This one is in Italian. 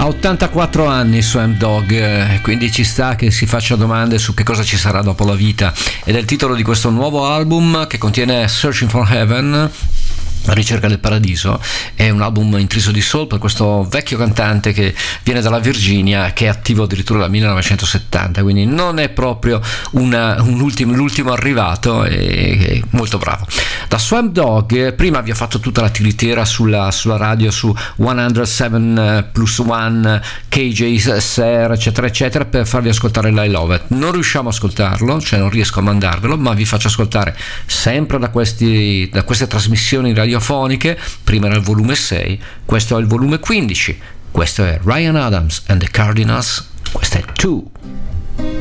Ha 84 anni Swamp Dogg, quindi ci sta che si faccia domande su che cosa ci sarà dopo la vita, ed è il titolo di questo nuovo album che contiene Searching for Heaven, La ricerca del paradiso. È un album intriso di soul per questo vecchio cantante che viene dalla Virginia, che è attivo addirittura dal 1970, quindi non è proprio l'ultimo arrivato, è molto bravo. Da Swamp Dogg prima vi ho fatto tutta la tiritera sulla radio su 107+1 KJSR eccetera eccetera per farvi ascoltare l'I Love It. Non riusciamo a ascoltarlo, cioè non riesco a mandarvelo, ma vi faccio ascoltare sempre da queste trasmissioni radiofoniche. Prima era il volume 6, questo è il volume 15, questo è Ryan Adams and the Cardinals, questo è 2.